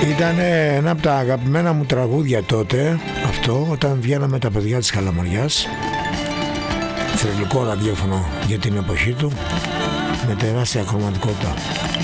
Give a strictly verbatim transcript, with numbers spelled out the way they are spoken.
Ήταν ένα από τα αγαπημένα μου τραγούδια τότε, αυτό, όταν βγαίναμε τα παιδιά της Καλαμαριάς. Θρηλυκό ραδιόφωνο για την εποχή του, με τεράστια χρωματικότητα.